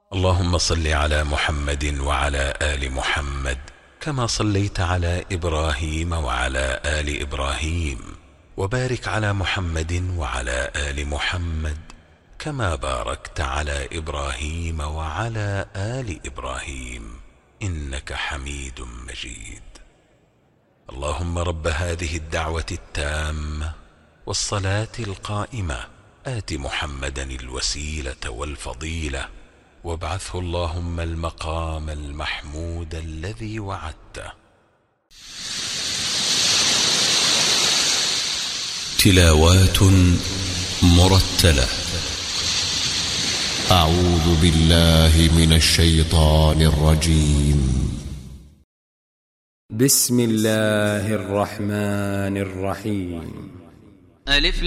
اللهم صل على محمد وعلى آل محمد كما صليت على إبراهيم وعلى آل إبراهيم، وبارك على محمد وعلى آل محمد كما باركت على إبراهيم وعلى آل إبراهيم إنك حميد مجيد. اللهم رب هذه الدعوة التامة والصلاة القائمة آت محمدا الوسيلة والفضيلة وابعثه اللهم المقام المحمود الذي وعدته. تلاوات مرتلة. أعوذ بالله من الشيطان الرجيم. بسم الله الرحمن الرحيم. ألف